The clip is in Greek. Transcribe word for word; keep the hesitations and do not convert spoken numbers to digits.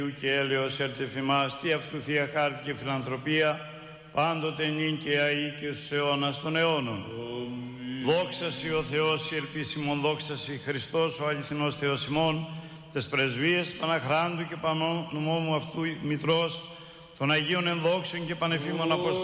και έλεος έρθε εφημάς, τι αυτού θεία χάρτη και φιλανθρωπία, πάντοτε νυν και αεί και στους αιώνας των αιώνων. Δόξα σοι ο Θεός, η ελπίσιμον, δόξα σοι Χριστός, ο αληθινός Θεός ημών, τες πρεσβείες Παναχράντου και Πανομόμου αυτού Μητρός, των Αγίων ενδόξων και πανεφήμων Αποστόλων,